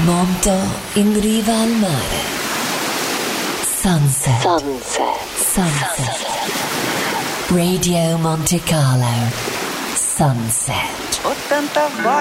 Monto in riva al mare. Sunset. Radio Monte Carlo. Sunset. 80 volte.